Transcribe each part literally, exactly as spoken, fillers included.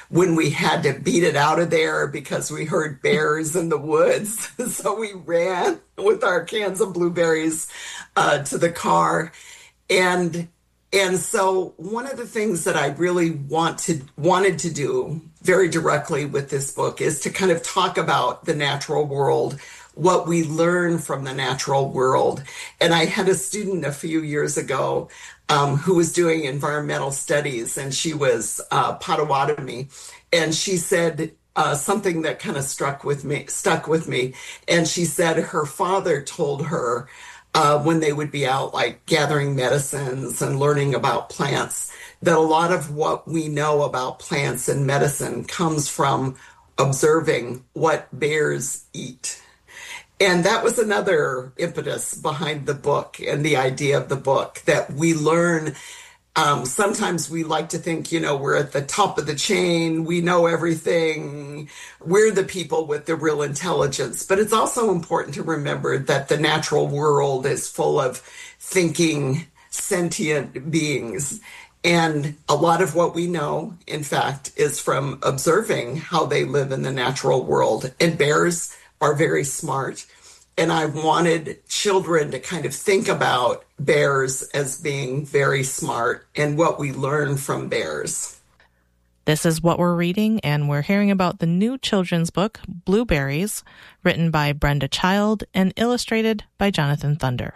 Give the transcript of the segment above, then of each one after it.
when we had to beat it out of there because we heard bears in the woods. So we ran with our cans of blueberries uh, to the car. And and so one of the things that I really want to wanted to do very directly with this book is to kind of talk about the natural world, what we learn from the natural world. And I had a student a few years ago um, who was doing environmental studies, and she was uh, Potawatomi, and she said uh, something that kind of struck with me, stuck with me. And she said her father told her uh, when they would be out like gathering medicines and learning about plants, that a lot of what we know about plants and medicine comes from observing what bears eat. And that was another impetus behind the book and the idea of the book, that we learn. Um, sometimes we like to think, you know, we're at the top of the chain, we know everything, we're the people with the real intelligence. But it's also important to remember that the natural world is full of thinking, sentient beings. And a lot of what we know, in fact, is from observing how they live in the natural world. And bears are very smart. And I wanted children to kind of think about bears as being very smart and what we learn from bears. This is what we're reading, and we're hearing about the new children's book, Blueberries, written by Brenda Child and illustrated by Jonathan Thunder.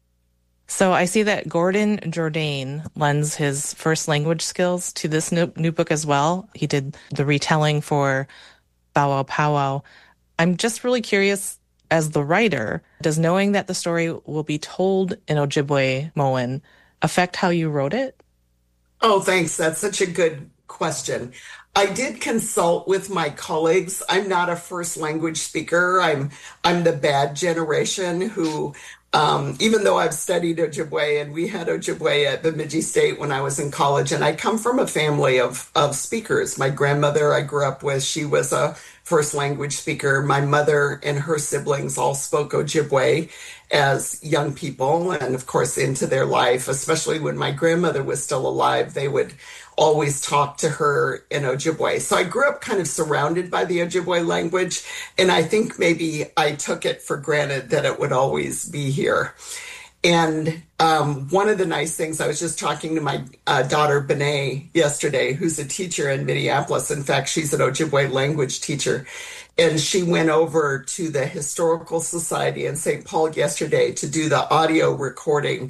So I see that Gordon Jourdain lends his first language skills to this new, new book as well. He did the retelling for Bow Wow Pow Wow. I'm just really curious, as the writer, does knowing that the story will be told in Ojibwe-Moan affect how you wrote it? Oh, thanks. That's such a good question. I did consult with my colleagues. I'm not a first language speaker. I'm I'm the bad generation who, um, even though I've studied Ojibwe, and we had Ojibwe at Bemidji State when I was in college, and I come from a family of, of speakers. My grandmother I grew up with, she was a first language speaker. My mother and her siblings all spoke Ojibwe as young people, and of course into their life, especially when my grandmother was still alive, they would always talk to her in Ojibwe. So I grew up kind of surrounded by the Ojibwe language, and I think maybe I took it for granted that it would always be here. And um, one of the nice things, I was just talking to my uh, daughter, Benet, yesterday, who's a teacher in Minneapolis. In fact, she's an Ojibwe language teacher. And she went over to the Historical Society in Saint Paul yesterday to do the audio recording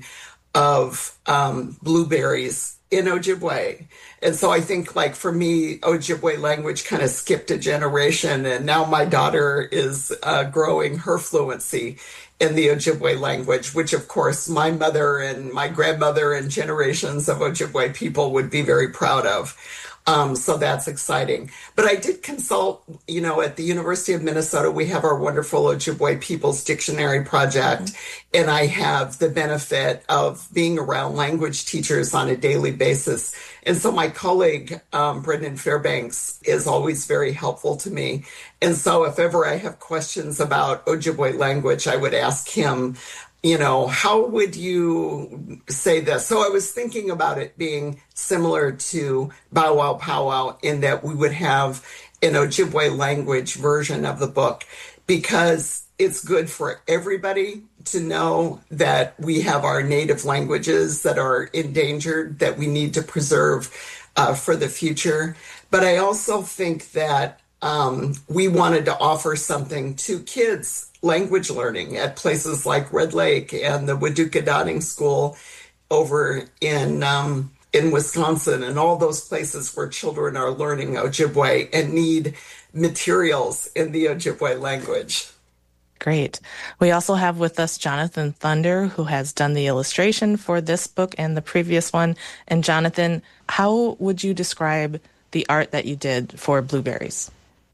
of um, Blueberries in Ojibwe. And so I think, like, for me, Ojibwe language kind of skipped a generation. And now my daughter is uh, growing her fluency in the Ojibwe language, which, of course, my mother and my grandmother and generations of Ojibwe people would be very proud of. Um, so that's exciting. But I did consult, you know, at the University of Minnesota, we have our wonderful Ojibwe People's Dictionary Project, mm-hmm. and I have the benefit of being around language teachers on a daily basis. And so my colleague, um, Brendan Fairbanks, is always very helpful to me. And so if ever I have questions about Ojibwe language, I would ask him, you know, how would you say this? So I was thinking about it being similar to Bow Wow Pow Wow in that we would have an Ojibwe language version of the book, because it's good for everybody to know that we have our native languages that are endangered, that we need to preserve uh, for the future. But I also think that um, we wanted to offer something to kids language learning at places like Red Lake and the Waduka Dotting School over in um, in Wisconsin, and all those places where children are learning Ojibwe and need materials in the Ojibwe language. Great. We also have with us Jonathan Thunder, who has done the illustration for this book and the previous one. And Jonathan, how would you describe the art that you did for Blueberries?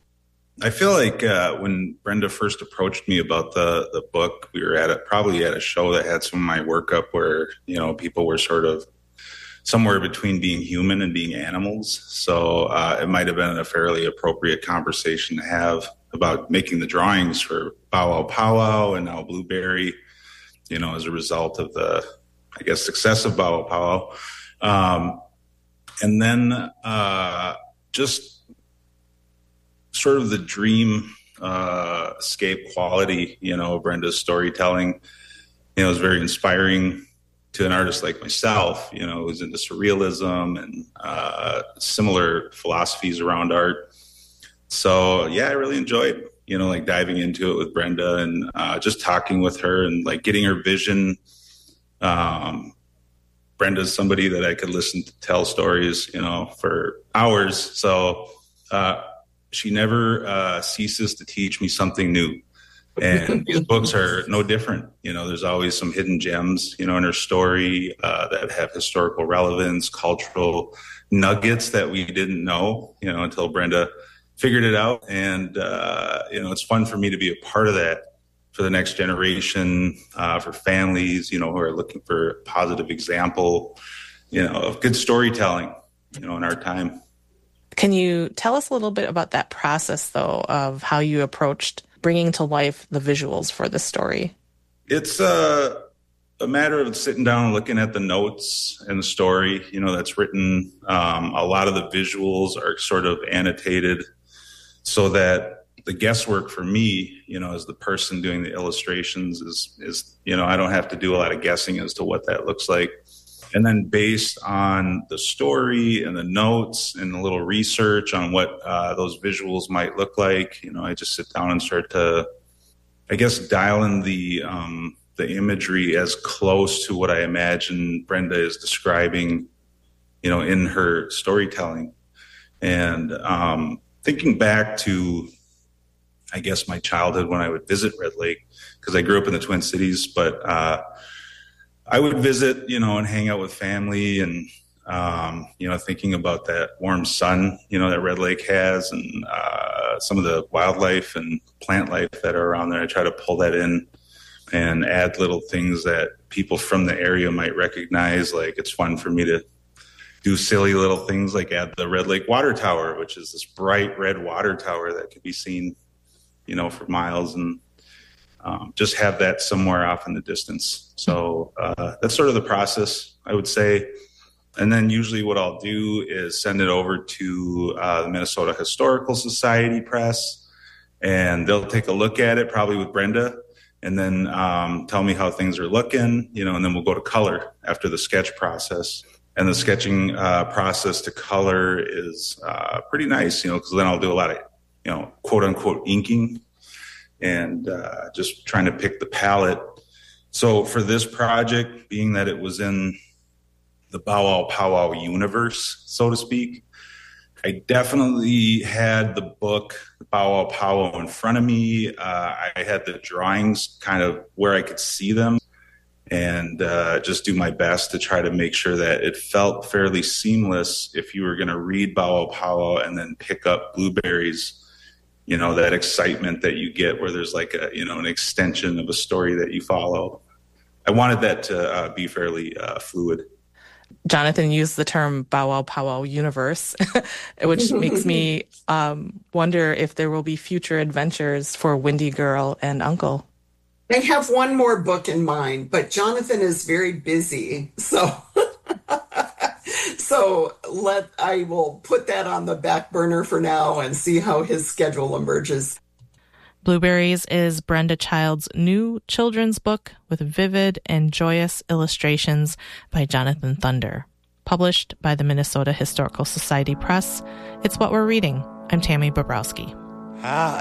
I feel like uh, when Brenda first approached me about the, the book, we were at a, probably at a show that had some of my work up where, you know, people were sort of somewhere between being human and being animals. So uh, it might have been a fairly appropriate conversation to have about making the drawings for Bow Wow Pow Wow and now Blueberry, you know, as a result of the, I guess, success of Bow Wow Pow Wow. Um, and then uh, just sort of the dream uh, escape quality, you know, Brenda's storytelling, you know, is very inspiring to an artist like myself, you know, who's into surrealism and uh, similar philosophies around art. So, yeah, I really enjoyed, you know, like diving into it with Brenda and uh, just talking with her and like getting her vision. Um, Brenda's somebody that I could listen to tell stories, you know, for hours. So uh, she never uh, ceases to teach me something new. And these books are no different. You know, there's always some hidden gems, you know, in her story uh, that have historical relevance, cultural nuggets that we didn't know, you know, until Brenda figured it out. And, uh, you know, it's fun for me to be a part of that for the next generation, uh, for families, you know, who are looking for a positive example, you know, of good storytelling, you know, in our time. Can you tell us a little bit about that process, though, of how you approached bringing to life the visuals for this story? It's a, a matter of sitting down and looking at the notes and the story, you know, that's written. Um, a lot of the visuals are sort of annotated so that the guesswork for me, you know, as the person doing the illustrations is, is, you know, I don't have to do a lot of guessing as to what that looks like. And then based on the story and the notes and a little research on what uh, those visuals might look like, you know, I just sit down and start to, I guess, dial in the um, the imagery as close to what I imagine Brenda is describing, you know, in her storytelling. And um, thinking back to, I guess, my childhood when I would visit Red Lake, because I grew up in the Twin Cities, but uh, I would visit, you know, and hang out with family and, um, you know, thinking about that warm sun, you know, that Red Lake has and uh, some of the wildlife and plant life that are around there. I try to pull that in and add little things that people from the area might recognize. Like it's fun for me to do silly little things like add the Red Lake Water Tower, which is this bright red water tower that can be seen, you know, for miles, and um, just have that somewhere off in the distance. So uh, that's sort of the process, I would say. And then usually what I'll do is send it over to uh, the Minnesota Historical Society Press, and they'll take a look at it, probably with Brenda, and then um, tell me how things are looking, you know, and then we'll go to color after the sketch process. And the sketching uh, process to color is uh, pretty nice, you know, because then I'll do a lot of, you know, quote unquote inking and uh, just trying to pick the palette. So for this project, being that it was in the Bow Wow Powwow universe, so to speak, I definitely had the book, the Bow Wow Powwow, in front of me. Uh, I had the drawings kind of where I could see them, and uh, just do my best to try to make sure that it felt fairly seamless if you were going to read Bow Wow Powwow and then pick up Blueberries. You know, that excitement that you get where there's like a, you know, an extension of a story that you follow. I wanted that to uh, be fairly uh, fluid. Jonathan used the term Bow Wow Powwow universe, which makes me um, wonder if there will be future adventures for Windy Girl and Uncle. I have one more book in mind, but Jonathan is very busy, so so let I will put that on the back burner for now and see how his schedule emerges. Blueberries is Brenda Child's new children's book with vivid and joyous illustrations by Jonathan Thunder. Published by the Minnesota Historical Society Press, it's what we're reading. I'm Tammy Bobrowski. I